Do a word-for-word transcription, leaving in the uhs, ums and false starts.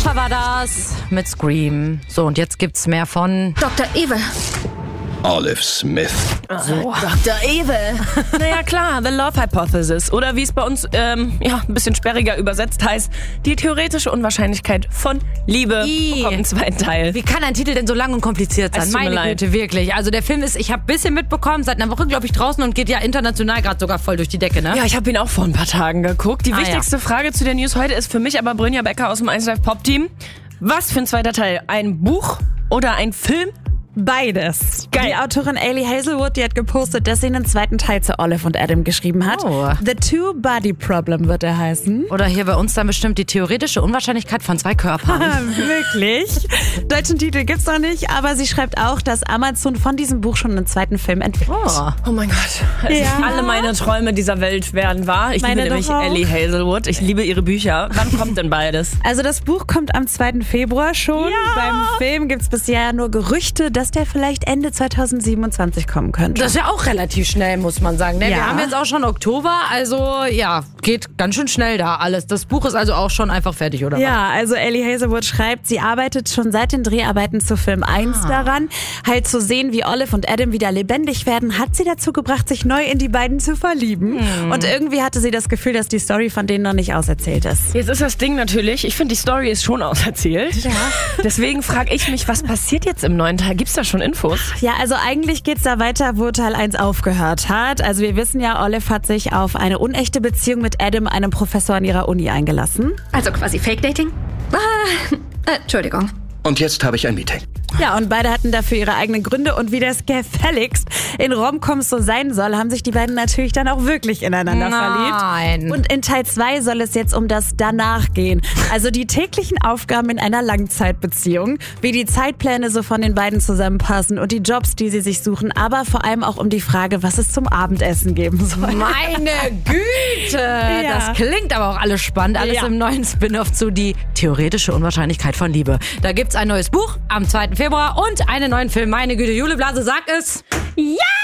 Sasha war das mit Scream. So, und jetzt gibt's mehr von Doktor Evil. Olive Smith. So. Doktor Evil. Naja klar, The Love Hypothesis. Oder wie es bei uns ähm, ja, ein bisschen sperriger übersetzt heißt, die theoretische Unwahrscheinlichkeit von Liebe. I. Bekommt einen zweiten Teil. Wie kann ein Titel denn so lang und kompliziert sein? Es tut mir Meine leid. Güte, wirklich. Also der Film ist, ich habe ein bisschen mitbekommen, seit einer Woche, glaube ich, draußen und geht ja international gerade sogar voll durch die Decke, ne? Ja, ich habe ihn auch vor ein paar Tagen geguckt. Die Ah, wichtigste ja. Frage zu der News heute ist für mich aber Brynja Becker aus dem eins Live Pop Team. Was für ein zweiter Teil? Ein Buch oder ein Film? Beides. Geil. Die Autorin Ailey Hazelwood, die hat gepostet, dass sie einen zweiten Teil zu Olive und Adam geschrieben hat. Oh. The Two-Body-Problem wird er heißen. Oder hier bei uns dann bestimmt die theoretische Unwahrscheinlichkeit von zwei Körpern. Wirklich? Deutschen Titel gibt's noch nicht, aber sie schreibt auch, dass Amazon von diesem Buch schon einen zweiten Film entwickelt. Oh. Oh mein Gott. Also Ja. alle meine Träume dieser Welt werden wahr. Ich Meine liebe nämlich doch auch. Ellie Hazelwood. Ich liebe ihre Bücher. Wann kommt denn beides? Also das Buch kommt am zweiten Februar schon. Ja. Beim Film gibt's bisher nur Gerüchte, dass der vielleicht Ende zweitausendsiebenundzwanzig kommen könnte. Das ist ja auch relativ schnell, muss man sagen. Ne? Ja. Wir haben jetzt auch schon Oktober, also ja, geht ganz schön schnell da alles. Das Buch ist also auch schon einfach fertig, oder was? Ja, also Ailey Hazelwood schreibt, sie arbeitet schon seit den Dreharbeiten zu Film eins daran. Halt zu sehen, wie Olive und Adam wieder lebendig werden, hat sie dazu gebracht, sich neu in die beiden zu verlieben. Und irgendwie hatte sie das Gefühl, dass die Story von denen noch nicht auserzählt ist. Jetzt ist das Ding natürlich, ich finde, die Story ist schon auserzählt. Ja. Deswegen frage ich mich, was passiert jetzt im neuen Teil? Gibt's da schon Infos? Ja, also eigentlich geht's da weiter, wo Teil eins aufgehört hat. Also wir wissen ja, Olive hat sich auf eine unechte Beziehung mit Adam, einem Professor an ihrer Uni, eingelassen. Also quasi Fake-Dating? Ah, äh, Entschuldigung. Und jetzt habe ich ein Meeting. Ja, und beide hatten dafür ihre eigenen Gründe. Und wie das gefälligst in Romcoms so sein soll, haben sich die beiden natürlich dann auch wirklich ineinander Nein. verliebt. Und in Teil zwei soll es jetzt um das Danach gehen. Also die täglichen Aufgaben in einer Langzeitbeziehung, wie die Zeitpläne so von den beiden zusammenpassen und die Jobs, die sie sich suchen, aber vor allem auch um die Frage, was es zum Abendessen geben soll. Meine Güte! Ja. Das klingt aber auch alles spannend. Alles Ja. im neuen Spin-off zu Die theoretische Unwahrscheinlichkeit von Liebe. Da gibt's ein neues Buch am zweiten Februar und einen neuen Film. Meine Güte, Jule Blase sagt es. Ja!